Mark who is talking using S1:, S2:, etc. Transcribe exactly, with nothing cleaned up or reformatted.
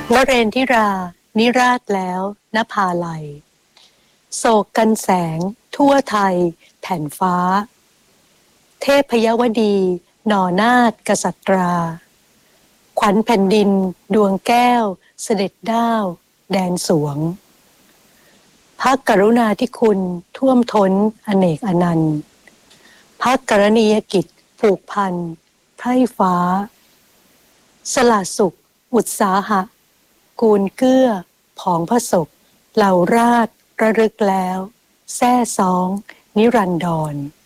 S1: วเรนทิรา นิราศแล้วนภาลัยโศกกันแสงทั่วไทยแผ่นฟ้าเทพยวดีหน่อนาฏกษัตรา ขวัญแผ่นดินดวงแก้วเสด็จด้าวแดนสวงพระกรุณาธิคุณท่วมท้นอเนกอนันต์พระกรณียกิจผูกพันไพร่ฟ้าสละสุขอุตสาหะกูลเกื้อผองพระศกเหล่าราชระลึกแล้วแซ่ซ้องนิรันดร